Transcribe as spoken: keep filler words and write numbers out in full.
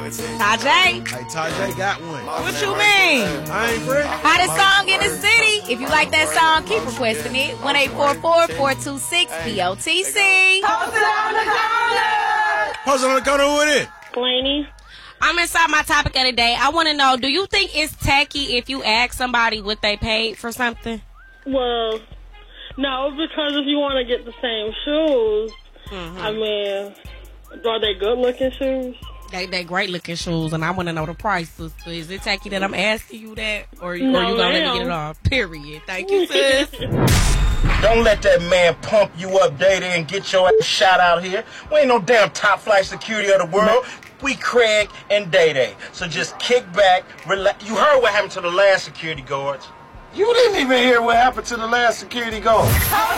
Quincy. Tajay. Hey, Tajay got one. What you mean? I ain't free. Hottest song in the city. If you like that song, keep requesting it. one eight four four, four two six, B O T C. Post it on the corner. Post it on the corner. Who it is? Blaney. I'm inside my topic of the day. I want to know, do you think it's tacky if you ask somebody what they paid for something? Well, no, because if you want to get the same shoes, Mm-hmm. I mean, are they good-looking shoes? They they great looking shoes, and I want to know the prices. So is it tacky that I'm asking you that, or, No, or you gonna let ma'am. me get it off? Period. Thank you, sis. Don't let that man pump you up, Day-Day, and get your ass shot out here. We ain't no damn top flight security of the world. We Craig and Day-Day. So just kick back, relax. You heard what happened to the last security guards. You didn't even hear what happened to the last security guard.